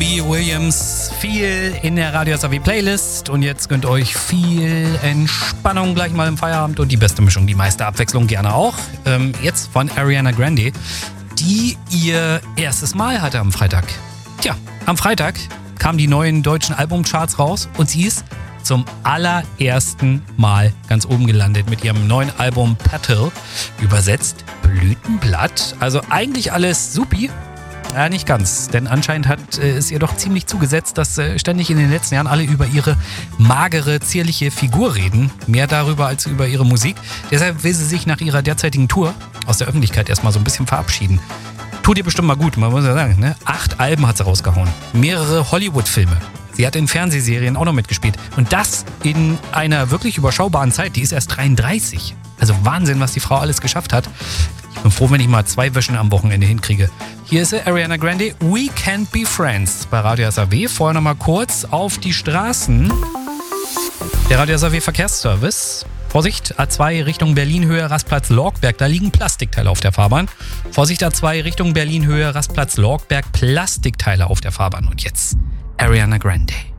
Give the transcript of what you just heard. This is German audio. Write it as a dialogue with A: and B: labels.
A: Robbie Williams, viel in der Radio SAW Playlist und jetzt gönnt euch viel Entspannung gleich mal im Feierabend und die beste Mischung, die meiste Abwechslung gerne auch. Jetzt von Ariana Grande, die ihr erstes Mal hatte am Freitag. Tja, am Freitag kamen die neuen deutschen Albumcharts raus und sie ist zum allerersten Mal ganz oben gelandet mit ihrem neuen Album Petal, übersetzt Blütenblatt. Also eigentlich alles supi. Ja, nicht ganz, denn anscheinend hat es ihr doch ziemlich zugesetzt, dass ständig in den letzten Jahren alle über ihre magere, zierliche Figur reden. Mehr darüber als über ihre Musik. Deshalb will sie sich nach ihrer derzeitigen Tour aus der Öffentlichkeit erstmal so ein bisschen verabschieden. Tut ihr bestimmt mal gut, man muss ja sagen, ne? 8 Alben hat sie rausgehauen. Mehrere Hollywood-Filme. Sie hat in Fernsehserien auch noch mitgespielt. Und das in einer wirklich überschaubaren Zeit. Die ist erst 33. Also Wahnsinn, was die Frau alles geschafft hat. Ich bin froh, wenn ich mal 2 Wäschen am Wochenende hinkriege. Hier ist sie, Ariana Grande, We Can't Be Friends bei Radio SAW. Vorher noch mal kurz auf die Straßen. Der Radio SAW Verkehrsservice. Vorsicht, A2 Richtung Berlin-Höhe, Rastplatz Lorckberg. Da liegen Plastikteile auf der Fahrbahn. Vorsicht, A2 Richtung Berlin-Höhe, Rastplatz Lorckberg. Plastikteile auf der Fahrbahn. Und jetzt Ariana Grande.